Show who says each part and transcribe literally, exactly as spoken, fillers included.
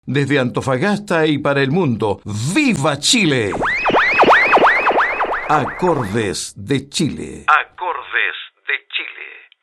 Speaker 1: Desde Antofagasta y para el mundo, ¡viva Chile! Acordes de Chile. Acordes de Chile.